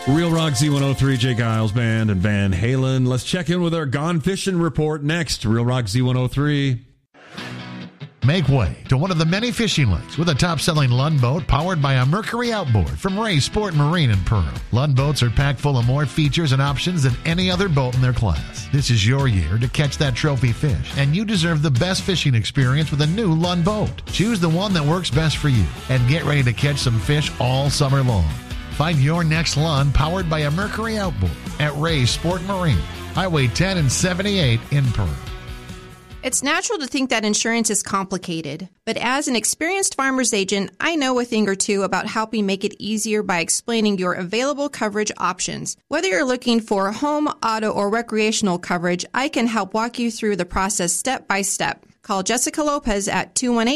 Real Rock Z103, Jake Giles Band and Van Halen. Let's check in with our Gone Fishing report next. Real Rock Z103. Make way to one of the many fishing lakes with a top-selling Lund boat powered by a Mercury outboard from Ray Sport Marine in Pearl. Lund boats are packed full of more features and options than any other boat in their class. This is your year to catch that trophy fish, and you deserve the best fishing experience with a new Lund boat. Choose the one that works best for you and get ready to catch some fish all summer long. Find your next Lund powered by a Mercury outboard at Ray Sport Marine, Highway 10 and 78 in Pearl. It's natural to think that insurance is complicated, but as an experienced farmer's agent, I know a thing or two about helping make it easier by explaining your available coverage options. Whether you're looking for home, auto, or recreational coverage, I can help walk you through the process step by step. Call Jessica Lopez at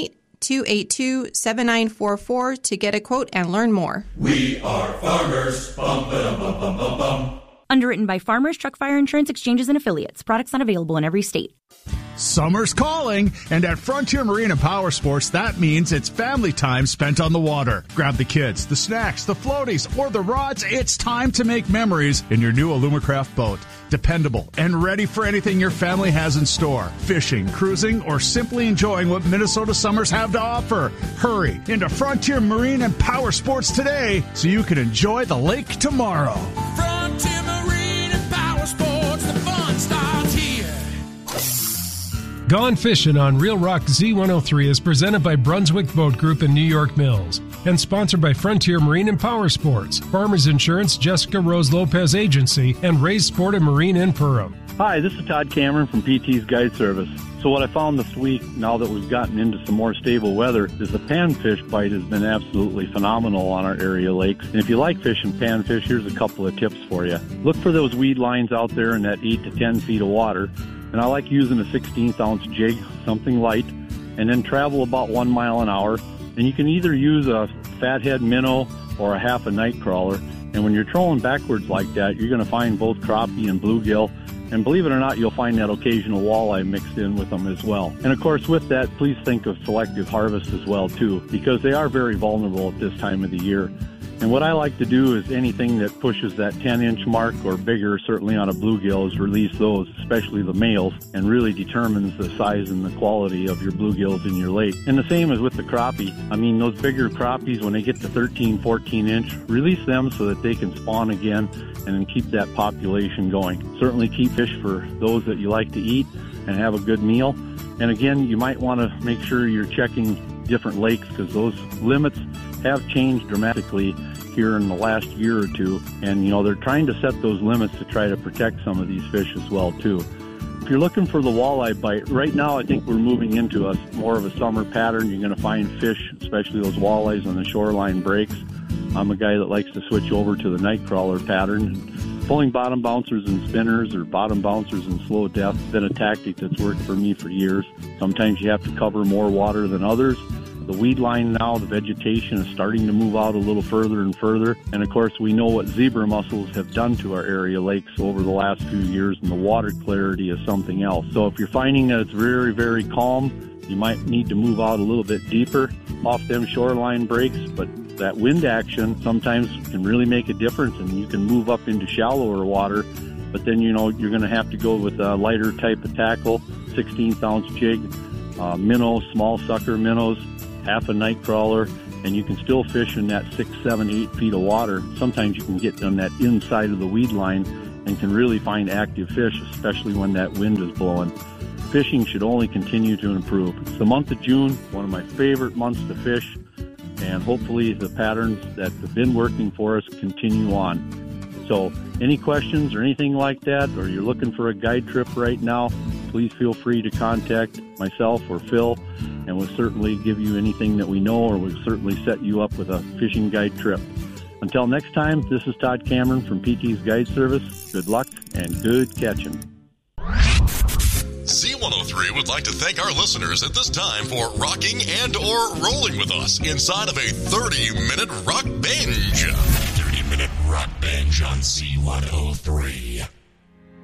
218-282-7944 to get a quote and learn more. We are farmers. Bum, ba-dum, bum, bum, bum, bum. Underwritten by Farmers Truck Fire Insurance Exchanges and Affiliates. Products not available in every state. Summer's calling, and at Frontier Marine and Power Sports, that means it's family time spent on the water. Grab the kids, the snacks, the floaties, or the rods. It's time to make memories in your new Alumacraft boat. Dependable and ready for anything your family has in store. Fishing, cruising, or simply enjoying what Minnesota summers have to offer. Hurry into Frontier Marine and Power Sports today so you can enjoy the lake tomorrow. Frontier Marine and Power Sports, the fun starts here. Gone Fishing on Real Rock Z103 is presented by Brunswick Boat Group and New York Mills and sponsored by Frontier Marine and Power Sports, Farmers Insurance, Jessica Rose Lopez Agency, and Ray's Sport and Marine in Perham. Hi, this is Todd Cameron from PT's Guide Service. So what I found this week, now that we've gotten into some more stable weather, is the panfish bite has been absolutely phenomenal on our area lakes. And if you like fishing panfish, here's a couple of tips for you. Look for those weed lines out there in that 8 to 10 feet of water. And I like using a 16th ounce jig, something light, and then travel about 1 mile an hour. And you can either use a fathead minnow or a half a night crawler. And when you're trolling backwards like that, you're going to find both crappie and bluegill. And believe it or not, you'll find that occasional walleye mixed in with them as well. And of course, with that, please think of selective harvest as well, too, because they are very vulnerable at this time of the year. And what I like to do is anything that pushes that 10-inch mark or bigger, certainly on a bluegill, is release those, especially the males, and really determines the size and the quality of your bluegills in your lake. And the same as with the crappie. I mean, those bigger crappies, when they get to 13, 14-inch, release them so that they can spawn again and then keep that population going. Certainly keep fish for those that you like to eat and have a good meal. And again, you might want to make sure you're checking different lakes because those limits have changed dramatically here in the last year or two. And, you know, they're trying to set those limits to try to protect some of these fish as well, too. If you're looking for the walleye bite, right now I think we're moving into a more of a summer pattern. You're going to find fish, especially those walleyes on the shoreline breaks. I'm a guy that likes to switch over to the night crawler pattern. Pulling bottom bouncers and spinners or bottom bouncers in slow depth has been a tactic that's worked for me for years. Sometimes you have to cover more water than others. The weed line now, the vegetation is starting to move out a little further and further. And of course, we know what zebra mussels have done to our area lakes over the last few years, and the water clarity is something else. So if you're finding that it's very, very calm, you might need to move out a little bit deeper off them shoreline breaks. But that wind action sometimes can really make a difference, and you can move up into shallower water. But then, you know, you're going to have to go with a lighter type of tackle, 16th ounce jig, minnow, small sucker minnows, half a night crawler, and you can still fish in that 6, 7, 8 feet of water. Sometimes you can get on that inside of the weed line and can really find active fish, especially when that wind is blowing. Fishing should only continue to improve. It's the month of June, one of my favorite months to fish, and hopefully the patterns that have been working for us continue on. So any questions or anything like that, or you're looking for a guide trip right now, please feel free to contact myself or Phil, and we'll certainly give you anything that we know, or we'll certainly set you up with a fishing guide trip. Until next time, this is Todd Cameron from PT's Guide Service. Good luck and good catching. Z103 would like to thank our listeners at this time for rocking and or rolling with us inside of a 30-minute rock binge. 30-minute rock binge on Z103.